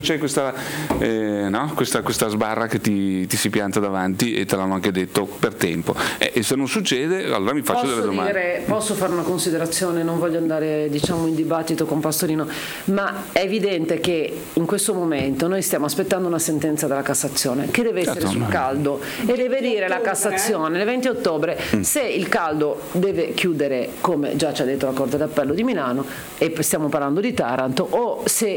c'è questa, no? questa sbarra che ti si pianta davanti e te l'hanno anche detto per tempo, e se non succede allora mi faccio delle domande. Posso fare una considerazione, non voglio andare in dibattito con Pastorino, ma è evidente che in questo momento noi stiamo aspettando una sentenza della Cassazione che deve essere sul caldo, e deve dire la Cassazione il 20 ottobre se il caldo deve chiudere, come già ci ha detto la Corte d'Appello di Milano, e stiamo parlando di Taranto, o se